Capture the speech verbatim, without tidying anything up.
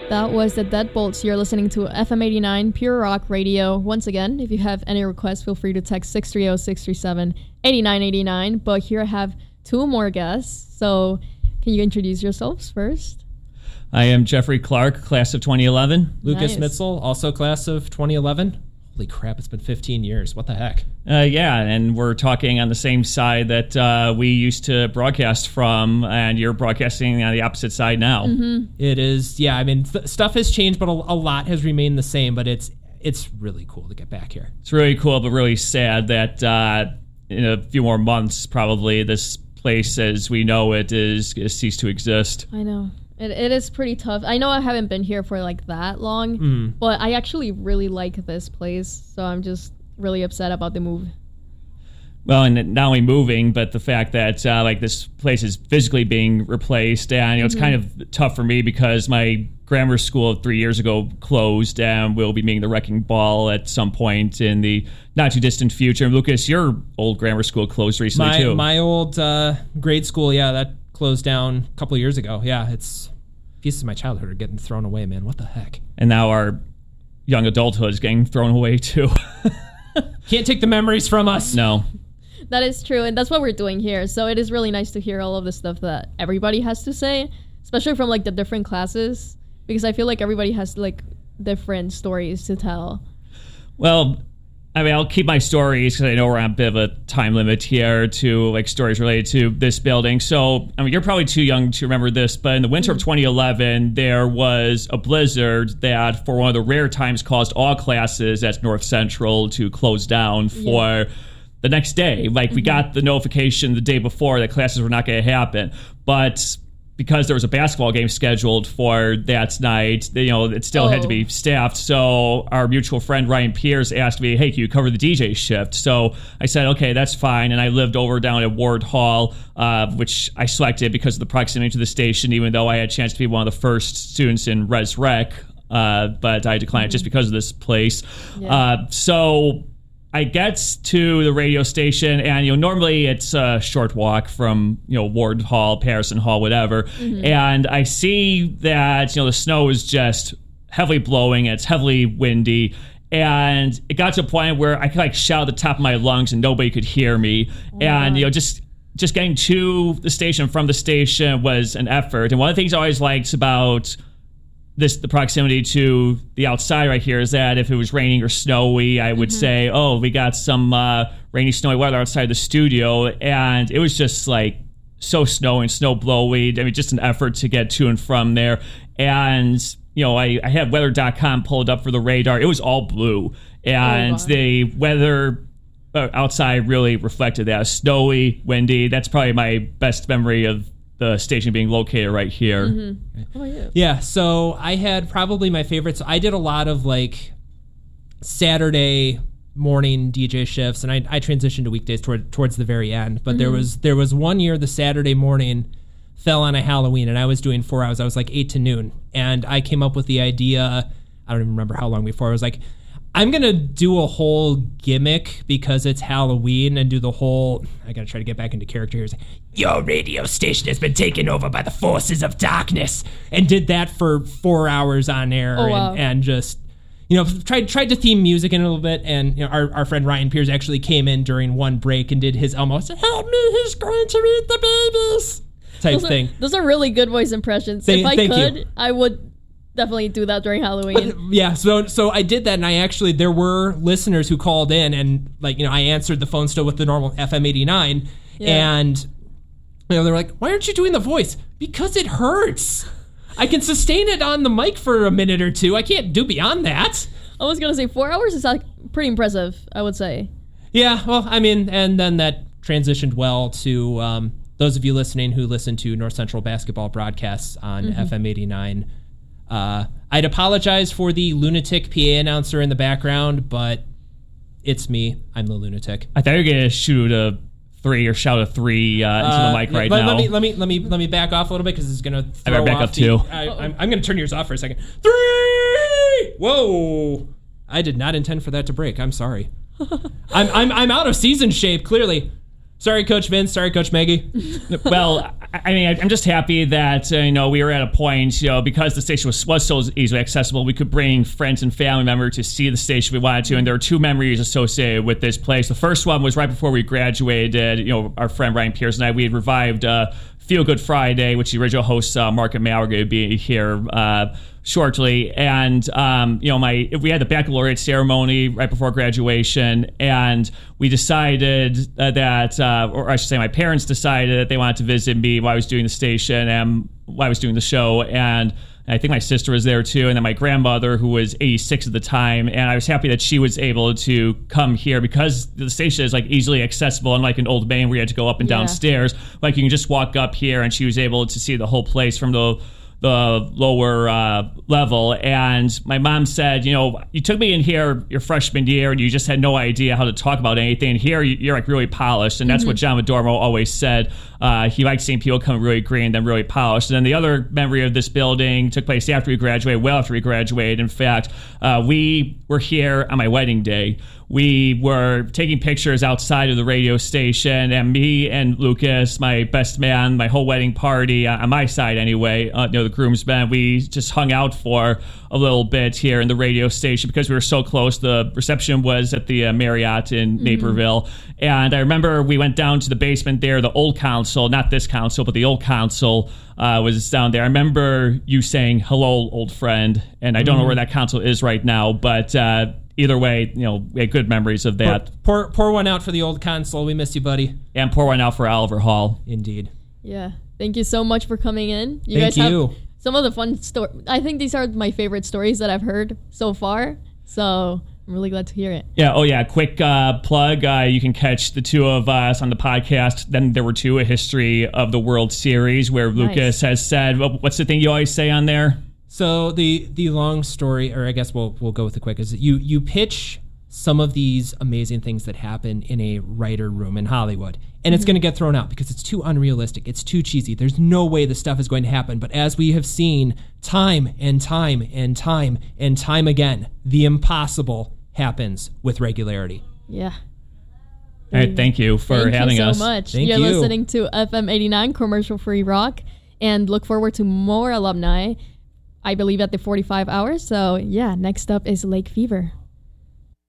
That was the Deadbolts. You're listening to F M eighty-nine Pure Rock Radio. Once again, if you have any requests, feel free to text six three zero, six three seven, eight nine eight nine. But here I have two more guests. So can you introduce yourselves first? I am Jeffrey Clark, class of twenty eleven. Lucas Nice. Mitzel, also class of twenty eleven. Holy crap, it's been fifteen years. What the heck? Uh, yeah, and we're talking on the same side that uh, we used to broadcast from, and you're broadcasting on the opposite side now. Mm-hmm. It is, yeah, I mean, th- stuff has changed, but a, a lot has remained the same, but it's it's really cool to get back here. It's really cool, but really sad that uh, in a few more months, probably, this place as we know it is, is ceased to exist. I know. It It is pretty tough. I know I haven't been here for like that long, Mm. but I actually really like this place. So I'm just really upset about the move. Well, and not only moving, but the fact that uh, like this place is physically being replaced, and you know, it's kind of tough for me because my grammar school three years ago closed, and we'll be meeting the wrecking ball at some point in the not too distant future. And Lucas, your old grammar school closed recently My, too. my old uh, grade school, yeah, that closed down a couple of years ago. Yeah, it's pieces of my childhood are getting thrown away, man. What the heck? And now our young adulthood is getting thrown away too. Can't take the memories from us. No. That is true, and that's what we're doing here. So it is really nice to hear all of the stuff that everybody has to say, especially from like the different classes, because I feel like everybody has like different stories to tell. Well, I mean, I'll keep my stories because I know we're on a bit of a time limit here to like stories related to this building. So, I mean, you're probably too young to remember this, but in the winter of twenty eleven, there was a blizzard that, for one of the rare times, caused all classes at North Central to close down for the next day. Like, we got the notification the day before that classes were not going to happen, but because there was a basketball game scheduled for that night, you know, it still Oh. had to be staffed. So our mutual friend Ryan Pierce asked me, hey, can you cover the D J shift? So I said, okay, that's fine. And I lived over down at Ward Hall, uh, which I selected because of the proximity to the station, even though I had a chance to be one of the first students in Res Rec. Uh, but I declined mm-hmm. just because of this place. Yeah. Uh, so I get to the radio station, and you know, normally it's a short walk from you know Ward Hall, Patterson Hall, whatever. Mm-hmm. And I see that you know the snow is just heavily blowing, and it's heavily windy, and it got to a point where I could like shout at the top of my lungs, and nobody could hear me. Oh, and God. you know, just just getting to the station from the station was an effort. And one of the things I always liked about this, the proximity to the outside right here, is that if it was raining or snowy, I would mm-hmm. say, oh, we got some uh, rainy, snowy weather outside the studio. And it was just like so snowy and snow blowy. I mean, just an effort to get to and from there. And, you know, I, I had weather dot com pulled up for the radar. It was all blue. And oh, wow. the weather uh, outside really reflected that. Snowy, windy. That's probably my best memory of the station being located right here. Mm-hmm. Oh, yeah. Yeah, so I had probably my favorite. So I did a lot of like Saturday morning D J shifts, and I, I transitioned to weekdays toward, towards the very end. But mm-hmm. there was there was one year the Saturday morning fell on a Halloween, and I was doing four hours. I was like eight to noon, and I came up with the idea. I don't even remember how long before. I was like, I'm going to do a whole gimmick because it's Halloween and do the whole, I got to try to get back into character here. Like, your radio station has been taken over by the forces of darkness, and did that for four hours on air. Oh, wow. and, and just, you know, tried tried to theme music in a little bit. And you know, our, our friend Ryan Pierce actually came in during one break and did his almost, help me, he's going to eat the babies type those thing. Are, those are really good voice impressions. Thank, if I thank could, you. I would definitely do that during Halloween. Yeah, so so I did that, and I actually, there were listeners who called in, and like, you know, I answered the phone still with the normal F M eighty-nine, yeah. and you know, they're like, why aren't you doing the voice? Because it hurts. I can sustain it on the mic for a minute or two. I can't do beyond that. I was gonna say four hours is like pretty impressive, I would say. Yeah, well, I mean, and then that transitioned well to um, those of you listening who listen to North Central basketball broadcasts on mm-hmm. F M eighty-nine. Uh, I'd apologize for the lunatic P A announcer in the background, but it's me. I'm the lunatic. I thought you were gonna shoot a three or shout a three uh, into uh, the mic right let, now. Let me let me let me let me back off a little bit because it's gonna throw I better back off up the, too. I, I'm, I'm gonna turn yours off for a second. Three. Whoa! I did not intend for that to break. I'm sorry. I'm I'm I'm out of season shape. Clearly. Sorry, Coach Vince. Sorry, Coach Maggie. Well, I mean, I'm just happy that, uh, you know, we were at a point, you know, because the station was, was so easily accessible, we could bring friends and family members to see the station if we wanted to. And there are two memories associated with this place. The first one was right before we graduated. You know, our friend Ryan Pierce and I, we had revived uh, Feel Good Friday, which the original host, uh, Mark and Mal, are going to be here uh, shortly. And, um, you know, my we had the baccalaureate ceremony right before graduation, and we decided uh, that, uh, or I should say my parents decided that they wanted to visit me while I was doing the station and while I was doing the show. And I think my sister was there too, and then my grandmother, who was eighty-six at the time, and I was happy that she was able to come here because the station is like easily accessible, unlike an Old Main where you had to go up and Yeah. downstairs. Like you can just walk up here, and she was able to see the whole place from the the lower uh, level. And my mom said, you know, you took me in here your freshman year and you just had no idea how to talk about anything. And here you- you're like really polished. And that's mm-hmm. what John Madormo always said. Uh, he liked seeing people come really green, then really polished. And then the other memory of this building took place after we graduated, well after we graduated. In fact, uh, we were here on my wedding day. We were taking pictures outside of the radio station, and me and Lucas, my best man, my whole wedding party, uh, on my side anyway, uh, you know, the groomsmen, we just hung out for a little bit here in the radio station because we were so close. The reception was at the uh, Marriott in mm-hmm. Naperville. And I remember we went down to the basement there, the old council, not this council, but the old council uh, was down there. I remember you saying, hello, old friend. And I don't mm-hmm. know where that council is right now, but uh, either way, you know, we had good memories of that. Pour, pour, pour one out for the old council. We miss you, buddy. And pour one out for Oliver Hall. Indeed. Yeah. Thank you so much for coming in. You Thank guys you. have some of the fun stories. I think these are my favorite stories that I've heard so far. So I'm really glad to hear it. Yeah. Oh, yeah. Quick uh, plug. Uh, you can catch the two of us on the podcast. Then There Were Two, a history of the World Series, where nice. Lucas has said, what's the thing you always say on there? So the the long story, or I guess we'll we'll go with the quick, is that you you pitch some of these amazing things that happen in a writer room in Hollywood, and mm-hmm. it's going to get thrown out because it's too unrealistic. It's too cheesy. There's no way this stuff is going to happen. But as we have seen time and time and time and time again, the impossible happens with regularity. Yeah. All right, thank you for thank having you so us. much. Thank You're you. listening to F M eighty-nine, Commercial Free Rock, and look forward to more alumni, I believe, at the forty-five hours. So, yeah, next up is Lake Fever.